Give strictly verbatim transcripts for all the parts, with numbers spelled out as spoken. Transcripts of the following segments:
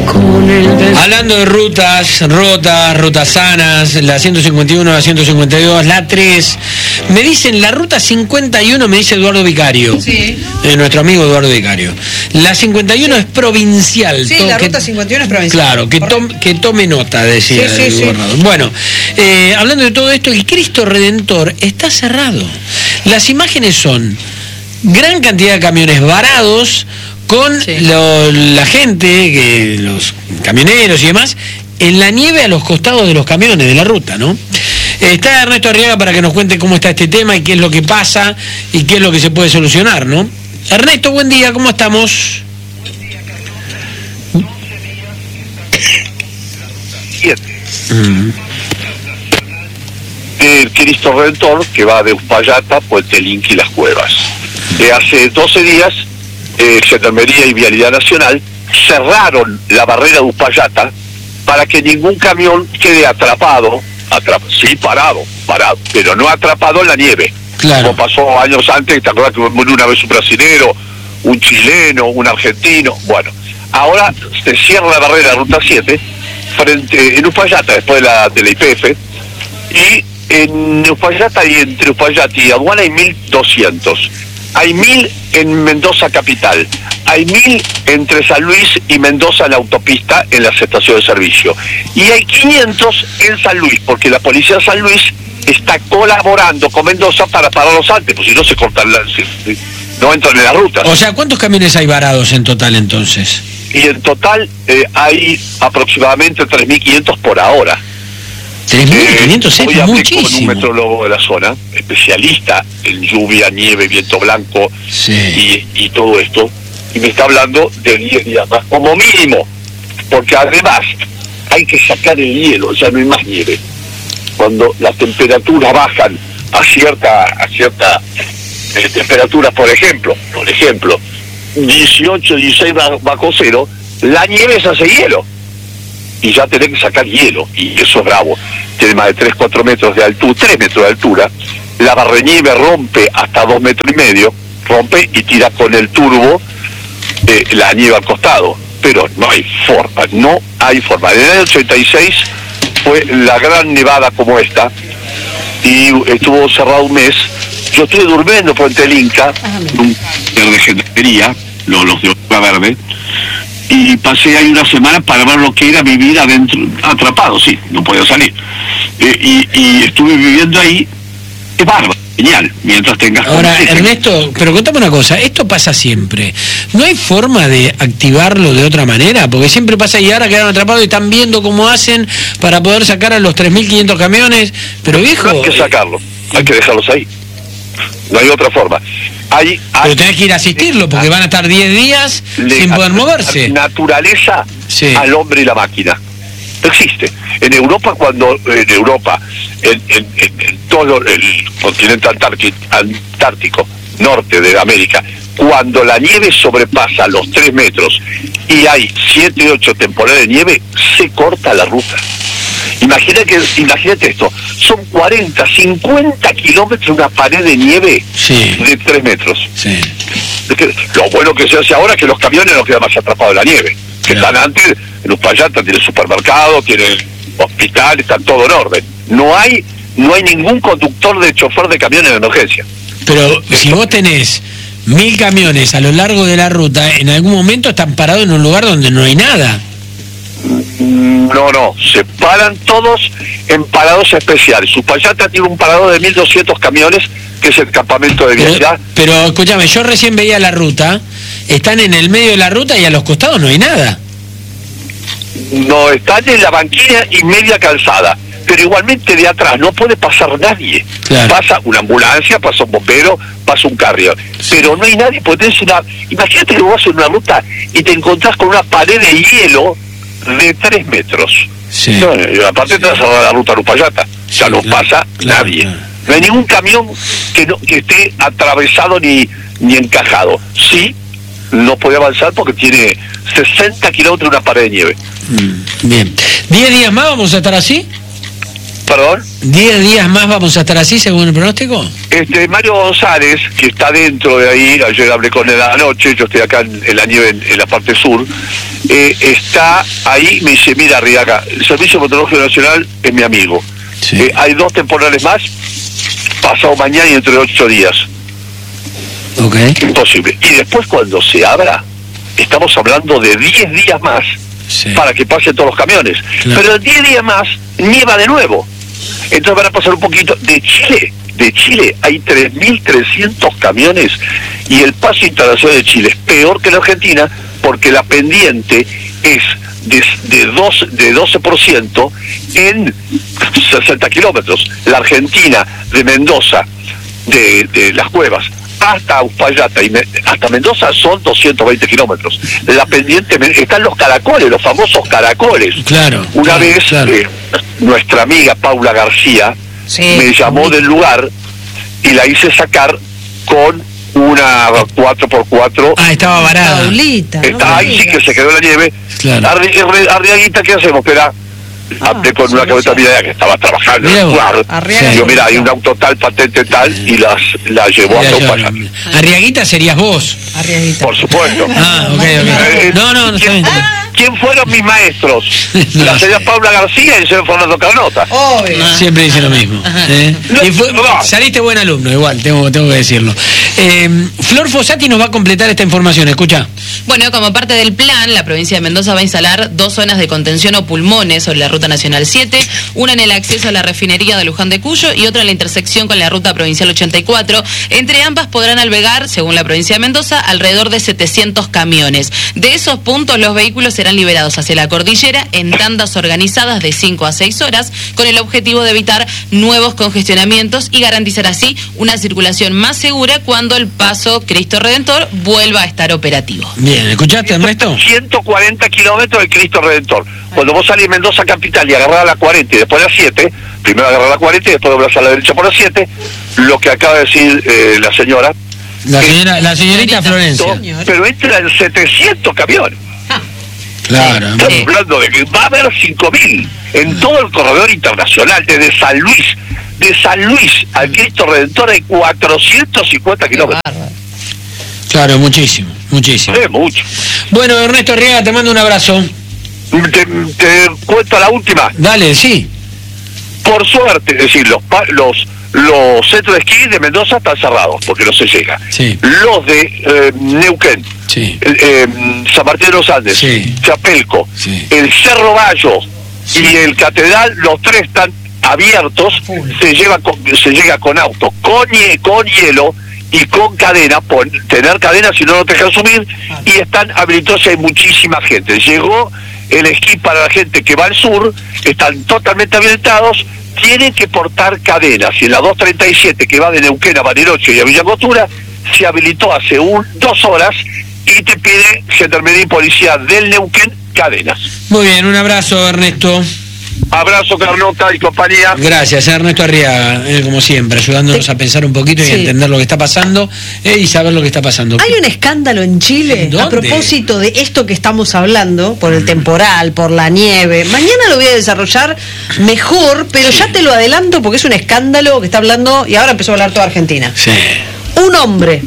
Hablando de rutas rotas, rutas sanas, la ciento cincuenta y uno, la ciento cincuenta y dos, la tres, me dicen la ruta cincuenta y uno, me dice Eduardo Vicario, sí. eh, nuestro amigo Eduardo Vicario. La cincuenta y uno sí. es provincial. Sí, la ruta cincuenta y uno es provincial. Claro, que, tom, que tome nota, decía sí, el sí, gobernador. Sí. Bueno, eh, hablando de todo esto, el Cristo Redentor está cerrado. Las imágenes son gran cantidad de camiones varados, con sí. lo, la gente, que, los camioneros y demás, en la nieve a los costados de los camiones de la ruta, ¿no? Está Ernesto Arriaga para que nos cuente cómo está este tema y qué es lo que pasa y qué es lo que se puede solucionar, ¿no? Ernesto, buen día, ¿cómo estamos? Buen día, Carlos. Siete. Mm. El Cristo Redentor, que va de Uspallata, Puente Link y Las Cuevas. De hace doce días, Eh, Gendarmería y Vialidad Nacional cerraron la barrera de Uspallata para que ningún camión quede atrapado, atrap sí, parado, parado, pero no atrapado en la nieve. Claro. Como pasó años antes, ¿te acuerdas que murió una vez un brasilero, un chileno, un argentino? Bueno, ahora se cierra la barrera de Ruta siete frente en Uspallata, después de la, de la I P F, y en Uspallata y entre Uspallata y Aduana hay mil doscientos. Hay mil en Mendoza capital, hay mil entre San Luis y Mendoza en la autopista en las estaciones de servicio, y hay quinientos en San Luis, porque la policía de San Luis está colaborando con Mendoza para pararlos antes, pues si no se cortan las, no entran en las rutas. O sea, ¿cuántos camiones hay varados en total entonces? Y en total eh, hay aproximadamente tres mil quinientos por ahora. tres mil quinientos eh, es muchísimo. Con un metrólogo de la zona, especialista en lluvia, nieve, viento blanco, sí. y, y todo esto, y me está hablando de diez días más, como mínimo, porque además hay que sacar el hielo, ya no hay más nieve. Cuando las temperaturas bajan a cierta a cierta eh, temperatura, por ejemplo, por ejemplo, dieciocho, dieciséis bajo cero, la nieve se hace hielo. Y ya tenés que sacar hielo, y eso es bravo. Tiene más de tres, cuatro metros de altura, tres metros de altura, la barrenieve rompe hasta dos metros y medio, rompe y tira con el turbo eh, la nieve al costado, pero no hay forma, no hay forma. En el año ochenta y seis fue la gran nevada como esta, y estuvo cerrado un mes. Yo estuve durmiendo por Puente Inca, un de gendarmería, los, los de Oca Verde, y pasé ahí una semana para ver lo que era vivir adentro, atrapado, sí, no podía salir. Eh, y, y estuve viviendo ahí, es bárbaro, genial, mientras tengas... Ahora, Ernesto, pero contame una cosa, esto pasa siempre. ¿No hay forma de activarlo de otra manera? Porque siempre pasa y ahora quedaron atrapados y están viendo cómo hacen para poder sacar a los tres mil quinientos camiones, pero viejo... No hay que sacarlo, hay que dejarlos ahí. No hay otra forma. Hay, hay, pero tenés que ir a asistirlo porque van a estar diez días le, sin poder moverse. Naturaleza sí. al hombre y la máquina. No existe. En Europa, cuando en Europa, en, en, en, en todo el continente antártico, antártico, norte de América, cuando la nieve sobrepasa los tres metros y hay siete, ocho temporadas de nieve, se corta la ruta. Imagina que, imagínate esto, son cuarenta, cincuenta kilómetros una pared de nieve sí. de tres metros. Sí. Es que, lo bueno que se hace ahora es que los camiones no quedan más atrapados en la nieve. Que claro. Están antes, en Uspallata tiene supermercado, tiene hospital, están todo en orden. No hay, no hay ningún conductor de chofer de camiones de emergencia. Pero si vos tenés mil camiones a lo largo de la ruta, en algún momento están parados en un lugar donde no hay nada. No, no, se paran todos en parados especiales. Uspallata tiene un parador de mil doscientos camiones, que es el campamento de vialidad. Pero, pero escúchame, yo recién veía la ruta, están en el medio de la ruta y a los costados no hay nada. No, están en la banquina y media calzada, pero igualmente de atrás no puede pasar nadie. Claro. Pasa una ambulancia, pasa un bombero, pasa un carrier, sí. Pero no hay nadie, porque tenés una... Imagínate que vos vas en una ruta y te encontrás con una pared de hielo de tres metros. Sí. No, y aparte sí. Te vas a dar la ruta a Uspallata, o sea, sí, no claro, pasa claro, nadie. Claro. No hay ningún camión que no que esté atravesado ni, ni encajado. Sí, no puede avanzar porque tiene sesenta kilómetros de una pared de nieve. Mm, bien. ¿diez días más vamos a estar así? ¿Perdón? ¿Diez días más vamos a estar así según el pronóstico? Este, Mario González, que está dentro de ahí, ayer hablé con él anoche, yo estoy acá en, en la nieve, en, en la parte sur, eh, está ahí, me dice, mira, Arriaga, el Servicio Meteorológico Nacional es mi amigo. Sí. Eh, hay dos temporales más, pasado mañana y entre ocho días. Ok. Imposible. Y después cuando se abra, estamos hablando de diez días más, sí, para que pasen todos los camiones. Claro. Pero en diez días más, nieva de nuevo. Entonces van a pasar un poquito. De Chile, de Chile hay tres mil trescientos camiones y el paso internacional de Chile es peor que la Argentina porque la pendiente es de, de, dos, de doce por ciento en sesenta kilómetros. La Argentina, de Mendoza, de, de Las Cuevas, hasta Uspallata y me, hasta Mendoza son doscientos veinte kilómetros. La pendiente, están los caracoles, los famosos caracoles. Claro. Una claro, vez claro. Eh, nuestra amiga Paula García sí, me llamó sí. del lugar y la hice sacar con una cuatro por cuatro. Ah, estaba varada. Paulita. Está no ahí, sí, que se quedó en la nieve. Claro. Arri, Arriaguita, ¿qué hacemos? Espera. Ah, hablé con una cabeza mía que estaba trabajando en el lugar. Digo, mira, hay un auto tal, patente tal, y las la llevó a Uspallata. Arriaguita serías vos. Arriaguita. Por supuesto. Ah, ok, ok. Eh, no, no, no ¿quién, ¿Quién fueron mis maestros? No la señora sé. Paula García y el señor Fernando Carnota. Obvio. Siempre dice lo mismo. ¿eh? No, y fue, no. Saliste buen alumno, igual, tengo, tengo que decirlo. Eh, Flor Fossati nos va a completar esta información, escucha. Bueno, como parte del plan, la provincia de Mendoza va a instalar dos zonas de contención o pulmones sobre la Ruta Nacional siete, una en el acceso a la refinería de Luján de Cuyo y otra en la intersección con la Ruta Provincial ochenta y cuatro. Entre ambas podrán albergar, según la provincia de Mendoza, alrededor de setecientos camiones. De esos puntos, los vehículos serán liberados hacia la cordillera en tandas organizadas de cinco a seis horas, con el objetivo de evitar nuevos congestionamientos y garantizar así una circulación más segura cuando el paso Cristo Redentor vuelva a estar operativo. Bien, ¿escuchaste, Ernesto? ciento cuarenta kilómetros del Cristo Redentor. Cuando vos salís de Mendoza capital y agarrás la cuarenta y después la siete, primero agarrás la cuarenta y después doblás a la derecha por la siete, lo que acaba de decir eh, la señora. La, señora, la señorita Florencia. Pero entra en setecientos camiones. Claro. Estamos sí. hablando de que va a haber cinco mil en todo el corredor internacional, desde San Luis. De San Luis al Cristo Redentor hay cuatrocientos cincuenta kilómetros. Claro, muchísimo, muchísimo. Es mucho. Bueno, Ernesto Arriaga, te mando un abrazo. Te, te cuento la última. Dale, sí. Por suerte, es decir, los, los, los centros de esquí de Mendoza están cerrados porque no se llega. Sí. Los de eh, Neuquén, sí. eh, eh, San Martín de los Andes, sí. Chapelco, sí. el Cerro Bayo sí. y el Catedral, los tres están abiertos. Se lleva con, se llega con auto, con, con hielo y con cadena, pon, tener cadena si no no te dejan subir, y están habilitados, hay muchísima gente. Llegó el esquí para la gente que va al sur, están totalmente habilitados, tienen que portar cadenas, y en la doscientos treinta y siete que va de Neuquén a Bariloche y a Villa Angostura, se habilitó hace un, dos horas y te pide Gendarmería y Policía del Neuquén cadenas. Muy bien, un abrazo, Ernesto. Abrazo, Carnota y compañía. Gracias, Ernesto Arriaga, eh, como siempre, ayudándonos sí. a pensar un poquito sí. y a entender lo que está pasando eh, y saber lo que está pasando. Hay un escándalo en Chile ¿Dónde? A propósito de esto que estamos hablando, por el temporal, por la nieve. Mañana lo voy a desarrollar mejor, pero sí. ya te lo adelanto porque es un escándalo que está hablando, y ahora empezó a hablar toda Argentina. Sí. Un hombre,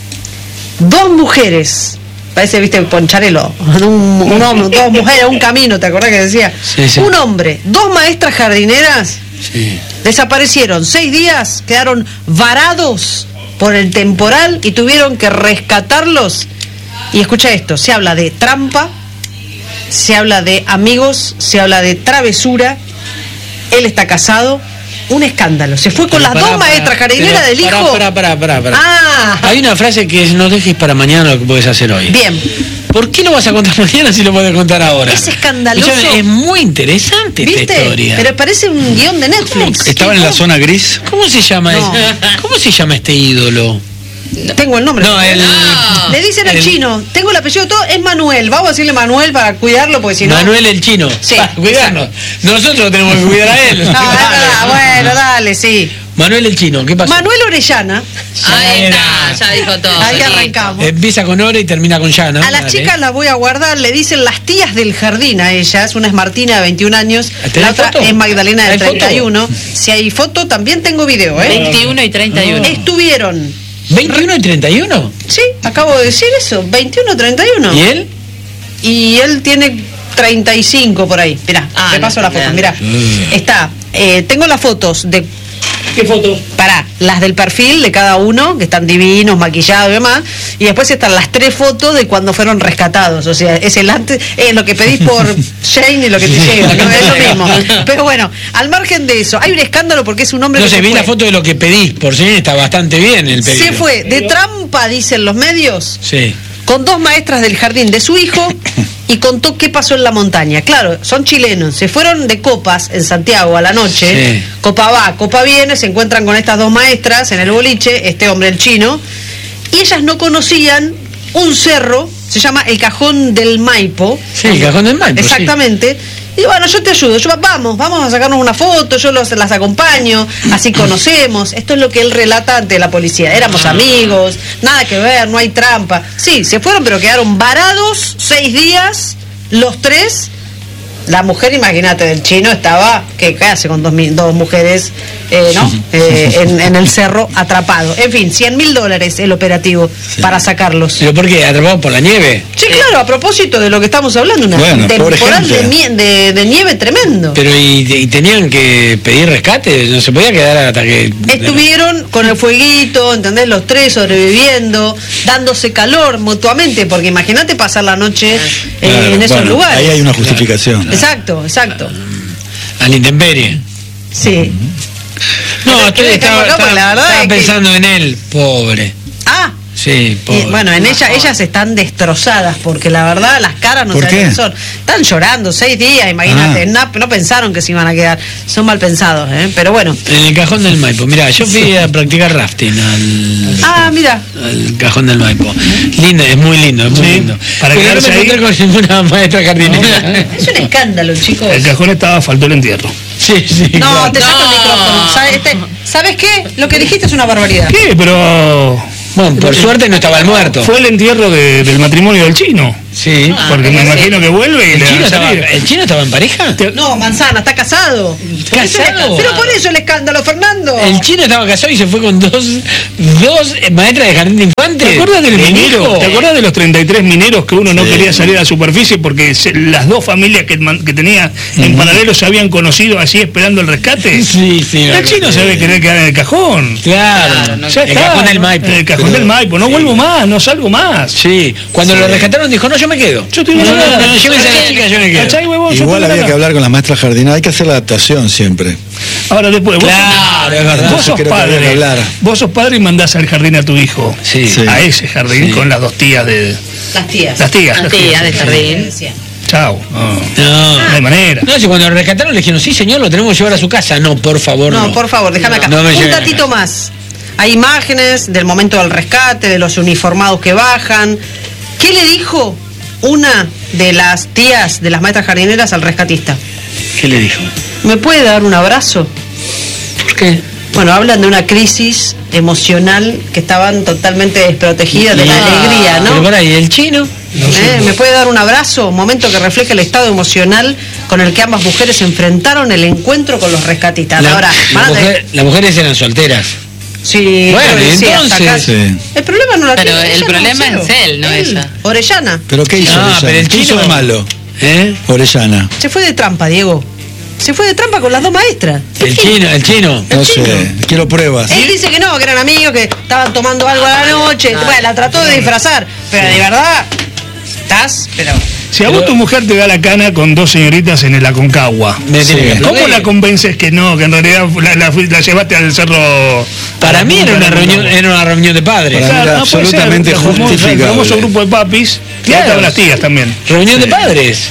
dos mujeres, parece, viste, Poncharelo, un, un hombre, dos mujeres, un camino, ¿te acordás que decía? Sí, sí. Un hombre, dos maestras jardineras, sí. desaparecieron seis días, quedaron varados por el temporal y tuvieron que rescatarlos. Y escucha esto, se habla de trampa, se habla de amigos, se habla de travesura, él está casado. Un escándalo. Se fue con pero las pará, dos maestras jardineras del pará, hijo. Pará, pará, pará, pará. Ah. Hay una frase que es: no dejes para mañana lo que puedes hacer hoy. Bien. ¿Por qué lo vas a contar mañana si lo puedes contar ahora? Es escandaloso. O sea, es muy interesante ¿viste? Esta historia. Pero parece un guión de Netflix. Estaba en la zona gris. ¿Cómo se llama no. ese? ¿Cómo se llama este ídolo? Tengo el nombre. No, el, no. Le dicen al el, chino. Tengo el apellido todo, es Manuel. Vamos a decirle Manuel para cuidarlo, porque si no. Manuel el chino. Sí. Para cuidarnos. Nosotros lo tenemos que cuidar a él. No, no, no, bueno, dale, sí. Manuel el Chino, ¿qué pasó? Manuel Orellana. Ahí está, ya dijo todo. Ahí listo. arrancamos. Empieza con Ore y termina con Yana. A las Dale. chicas las voy a guardar, le dicen las tías del jardín a ellas. Una es Martina de veintiún años, ¿Tenés la otra foto? es Magdalena de ¿Hay foto? treinta y uno. Si hay foto, también tengo video, ¿eh? veintiuno y treinta y uno. Estuvieron. ¿veintiuno y treinta y uno? Sí, acabo de decir eso, veintiuno, treinta y uno. ¿Y él? Y él tiene treinta y cinco por ahí. Mirá, Ah, te no, paso la foto, mirá. mirá. Mm. Está, eh, tengo las fotos de... ¿Qué foto? Pará, las del perfil de cada uno, que están divinos, maquillados y demás, y después están las tres fotos de cuando fueron rescatados, o sea, es el antes, es lo que pedís por Shane y lo que te llega, ¿no? Es lo mismo. Pero bueno, al margen de eso, hay un escándalo porque es un hombre No que sé, se vi fue. la foto de lo que pedís, por si está bastante bien el pedido. Se fue de trampa, dicen los medios, Sí. con dos maestras del jardín de su hijo y contó qué pasó en la montaña. Claro, son chilenos, se fueron de copas en Santiago a la noche, Sí. copa va, copa viene, se encuentran con estas dos maestras en el boliche, este hombre el chino, y ellas no conocían un cerro, se llama el Cajón del Maipo. Sí, el Cajón del Maipo, Exactamente. Y bueno, yo te ayudo, yo, vamos, vamos a sacarnos una foto, yo los, las acompaño, así conocemos. Esto es lo que él relata ante la policía. Éramos amigos, nada que ver, no hay trampa. Sí, se fueron, pero quedaron varados seis días, los tres. La mujer, imagínate, del chino estaba, ¿qué, qué hace con dos, mil, dos mujeres eh, ¿no? eh, en, en el cerro atrapado? En fin, cien mil dólares el operativo para sacarlos. ¿Pero por qué? ¿Atrapado por la nieve? Sí, claro, a propósito de lo que estamos hablando, una Bueno, pobre temporal de, gente. mie- de, de nieve tremendo. Pero y, y tenían que pedir rescate, no se podía quedar hasta que... Estuvieron con el fueguito, ¿entendés? Los tres sobreviviendo, dándose calor mutuamente, porque imagínate pasar la noche eh, Claro, en esos bueno, lugares. Ahí hay una justificación. Exacto, exacto. A la intemperie. Sí. No, Pero estoy, que estaba, dejemos, estaba- la verdad estaba es que- pensando en él, pobre. Ah, Sí, y, pobre. bueno, en ella, ellas están destrozadas, porque la verdad las caras no ¿Por saben qué? qué son. Están llorando seis días, imagínate. Ah. No, no pensaron que se iban a quedar. Son mal pensados, ¿eh? Pero bueno. En el Cajón del Maipo. Mirá, yo fui a practicar rafting al, Ah, mira. al Cajón del Maipo. Lindo, es muy lindo, es muy Sí, lindo. para Pero no me quedarse ahí- encontré con ninguna maestra jardinera. Es un escándalo, chicos. El cajón estaba, faltó el entierro. Sí, sí. No, claro. te saco el No. micrófono. ¿Sabes, este- ¿Sabes qué? Lo que dijiste es una barbaridad. ¿Qué? Pero Bueno, por suerte no estaba el muerto. fue el entierro de- del matrimonio del chino. Sí. Porque me sí. imagino que vuelve y ¿El le chino, van a estaba, salir. ¿El chino estaba en pareja? Te- No, Manzana, está casado. Por eso el ¿Casado? esca- Pero por eso el escándalo, Fernando. El chino estaba casado y se fue con dos, dos maestras de jardín de infantes. ¿Te acuerdas del ¿El minero? hijo? ¿Te acuerdas de los treinta y tres mineros que uno no Sí. quería salir a la superficie porque se- las dos familias que, man- que tenía en paralelo se habían conocido así esperando el rescate? Sí, sí. me El chino acuerdo. se debe querer quedar en el cajón. Claro, Claro, no- Ya el está, Cajón del ¿no? Maipo. En el cajón Pero- del Maipo. No sí. vuelvo más, no salgo más. Sí, cuando lo rescataron dijo, no, yo me quedo. Yo estoy no, bien no, acá. no, llévense a la chica, yo me quedo. ¿Cachai, huevón? Yo Igual estoy había bien que acá. hablar con las maestras jardineras, hay que hacer la adaptación siempre. Ahora después, vos, Claro, es verdad. vos Eso sos creo que habría que padre. hablar. Vos sos padre y mandás al jardín a tu hijo. Sí. Sí. A ese jardín Sí. con las dos tías de. Las tías. Las tías. Las tías de jardín. Decía. Chao. No, No. no hay manera. No, si cuando lo rescataron le dijeron, sí señor, lo tenemos que llevar a su casa. No, por favor, no. No, por favor, déjame acá. No me Un lleven a datito casa. más. Hay imágenes del momento del rescate, de los uniformados que bajan. ¿Qué le dijo una de las tías de las maestras jardineras al rescatista? ¿Qué le dijo? ¿Me puede dar un abrazo? ¿Por qué? Bueno, hablan de una crisis emocional que estaban totalmente desprotegidas de la Ah, alegría, Pero ¿no? pará, ¿y el chino? ¿Eh? ¿Me puede dar un abrazo? Un momento que refleja el estado emocional con el que ambas mujeres enfrentaron el encuentro con los rescatistas. La, Ahora, la van a tener- mujer- las mujeres eran solteras. Sí, Bueno, creo que sí, hasta entonces- acá. Sí. El problema no la Pero tiene el ella, problema no, es cero. él, no ella. Orellana. ¿Pero qué hizo Ah, Orellana? pero el ¿Qué hizo chino- de malo? ¿Eh? Orellana. Se fue de trampa, Diego. Se fue de trampa con las dos maestras. El chino, el chino. No sé, quiero pruebas. Él dice que no, que eran amigos, que estaban tomando algo a la noche. Bueno, la trató de disfrazar. Pero de verdad, estás, pero... Si a vos tu mujer te da la cana con dos señoritas en el Aconcagua, Me tiene que ¿cómo aplaudir. la convences que no, que en realidad la, la fui- la llevaste al cerro? Para mí era una reunión, era una reunión de padres. Para mí era no puede ser, absolutamente el famoso- justificable. El famoso grupo de papis, y Claro. ahí estaban las tías también. Reunión de padres.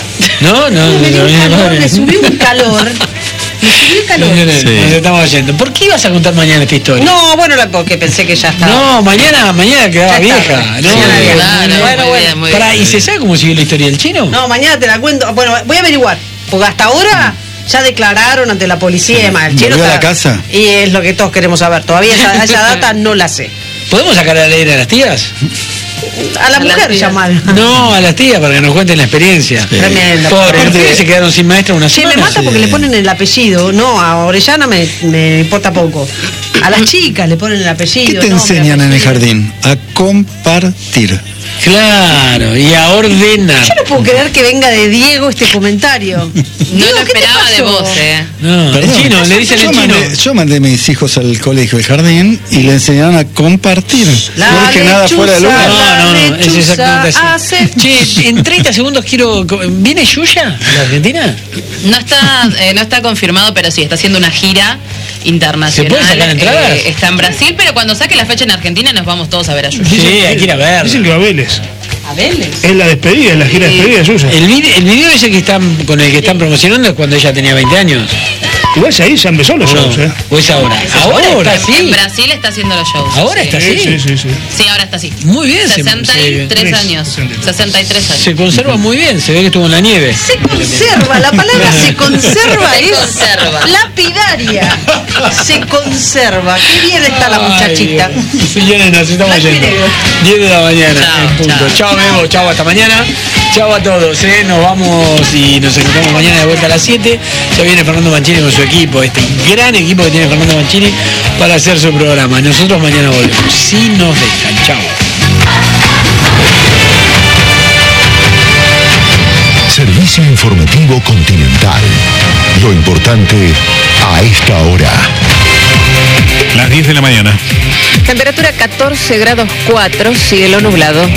No, no, no, Me dio un reunión de calor, me padres. subió un calor. Me subió el calor. Señores, Sí. nos estamos yendo. ¿Por qué ibas a contar mañana esta historia? No, bueno, la- porque pensé que ya estaba. No, mañana, mañana quedaba Ya está. vieja. No, Mañana vieja. Claro, Bueno, muy bueno. bien, muy Pará, bien. ¿y se sabe cómo sigue la historia del chino? No, mañana te la cuento. Bueno, voy a averiguar. Porque hasta ahora ya declararon ante la policía y demás. El chino ¿Volvió a la está- casa? Y es lo que todos queremos saber. Todavía esa, esa data no la sé. ¿Podemos sacar a leer a las tías? A la A las mujer tías. llamar. No, a las tías para que nos cuenten la experiencia. Tremenda. Pobre, los pibes se quedaron sin maestra una Che, semana. me mata porque sí. le ponen el apellido. No, a Orellana me, me importa poco. A las chicas le ponen el apellido. ¿Qué te nombre, enseñan en el apellido. jardín? A compartir. Claro, y a ordenar. Yo no puedo creer que venga de Diego este comentario. No Diego, lo ¿qué te esperaba de pasó? vos, eh. No, el Perdón. chino, le dicen yo el chino. mandé, yo mandé a mis hijos al colegio, al jardín, y le enseñaron a compartir. La no dije nada fuera de lechuza. lugar. No, no, no, es lechuza exactamente así. hace- Che, en treinta segundos quiero... ¿Viene Yuya a la Argentina? No está, eh, no está confirmado, pero sí, está haciendo una gira internacional. ¿Se puede sacar entradas? Eh, está en Brasil, pero cuando saque la fecha en Argentina nos vamos todos a ver a Yuya. Sí, hay que ir a ver. Dicen que va a Vélez. A Vélez. Es la despedida, es la gira de despedida suya. El video, el video ese que están con el que están promocionando es cuando ella tenía veinte años. Igual ya ahí ya empezó los ¿O no? shows, ¿eh? ¿O es ahora? Ahora, En está así. Brasil está haciendo los shows. Ahora sí. está Sí, así. sí, sí, sí. Sí, ahora está así. Muy bien. se- sesenta y tres se- años. sesenta y tres años. Se conserva muy bien, se ve que estuvo en la nieve. Se conserva, la palabra se conserva Se es conserva. lapidaria. Se conserva. Qué bien está la muchachita. Ay, Dios. Señores, nos estamos Blanco y yendo. negro. diez de la mañana. Chao, en punto. chao. Chao, Bebo. Chao, hasta mañana. Chao a todos. ¿eh? Nos vamos y nos encontramos mañana de vuelta a las siete. Ya viene Fernando Mancini con su equipo, este gran equipo que tiene Fernando Mancini para hacer su programa. Nosotros mañana volvemos. Si nos dejan. Chao. Servicio informativo Continental. Lo importante a esta hora. Las diez de la mañana. Temperatura catorce grados cuatro, cielo nublado.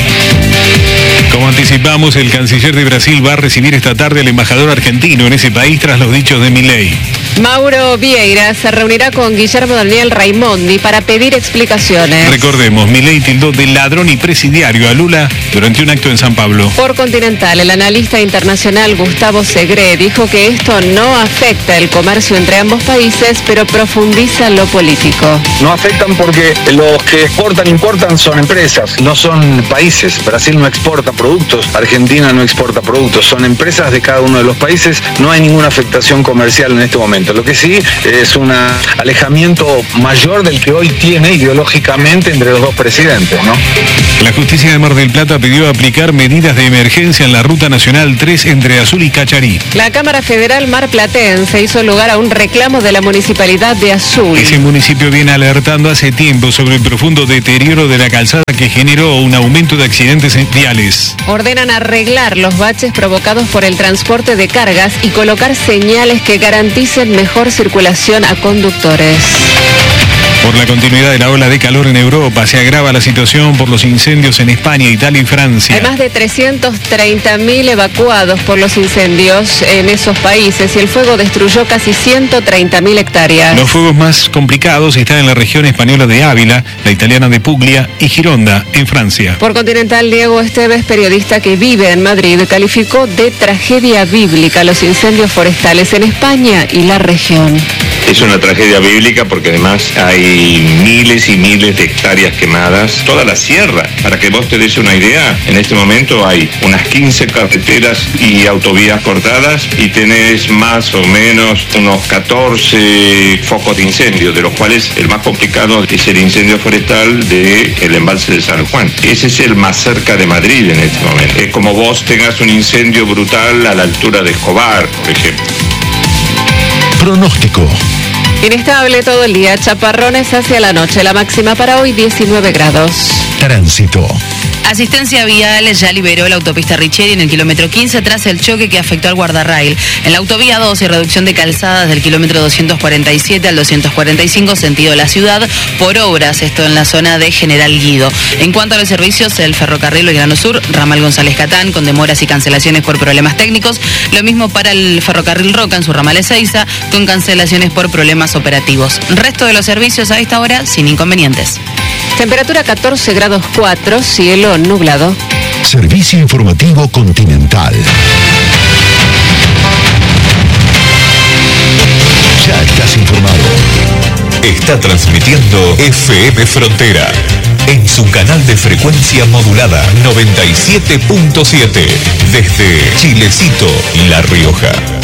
Como anticipamos, el canciller de Brasil va a recibir esta tarde al embajador argentino en ese país tras los dichos de Milei. Mauro Vieira se reunirá con Guillermo Daniel Raimondi para pedir explicaciones. Recordemos, Milei tildó de ladrón y presidiario a Lula durante un acto en San Pablo. Por Continental, el analista internacional Gustavo Segre dijo que esto no afecta el comercio entre ambos países, pero profundiza lo político. No afectan porque los que exportan, importan son empresas, no son países. Brasil no exporta productos, Argentina no exporta productos, son empresas de cada uno de los países, no hay ninguna afectación comercial en este momento. Lo que sí es un alejamiento mayor del que hoy tiene ideológicamente entre los dos presidentes, ¿no? La justicia de Mar del Plata pidió aplicar medidas de emergencia en la Ruta Nacional tres entre Azul y Cacharí. La Cámara Federal Marplatense hizo lugar a un reclamo de la Municipalidad de Azul. Ese municipio viene alertando hace tiempo sobre el profundo deterioro de la calzada que generó un aumento de accidentes viales. Ordenan arreglar los baches provocados por el transporte de cargas y colocar señales que garanticen mejor circulación a conductores. Por la continuidad de la ola de calor en Europa, se agrava la situación por los incendios en España, Italia y Francia. Hay más de trescientos treinta mil evacuados por los incendios en esos países y el fuego destruyó casi ciento treinta mil hectáreas. Los fuegos más complicados están en la región española de Ávila, la italiana de Puglia y Gironda, en Francia. Por Continental, Diego Esteves, periodista que vive en Madrid, calificó de tragedia bíblica los incendios forestales en España y la región. Es una tragedia bíblica porque además hay miles y miles de hectáreas quemadas, toda la sierra. Para que vos te des una idea, en este momento hay unas quince carreteras y autovías cortadas y tenés más o menos unos catorce focos de incendio, de los cuales el más complicado es el incendio forestal del embalse de San Juan. Ese es el más cerca de Madrid en este momento. Es como vos tengas un incendio brutal a la altura de Escobar, por ejemplo. Pronóstico. Inestable todo el día, chaparrones hacia la noche. La máxima para hoy diecinueve grados. Tránsito. Asistencia Vial ya liberó la autopista Richeri en el kilómetro quince tras el choque que afectó al guardarrail. En la autovía dos y reducción de calzadas del kilómetro doscientos cuarenta y siete al doscientos cuarenta y cinco sentido la ciudad por obras, esto en la zona de General Guido. En cuanto a los servicios, el ferrocarril Belgrano Sur, ramal González Catán, con demoras y cancelaciones por problemas técnicos. Lo mismo para el ferrocarril Roca en su ramal Ezeiza, con cancelaciones por problemas operativos. Resto de los servicios a esta hora sin inconvenientes. Temperatura catorce grados cuatro, cielo nublado. Servicio informativo Continental. Ya estás informado. Está transmitiendo F M Frontera en su canal de frecuencia modulada noventa y siete punto siete desde Chilecito, La Rioja.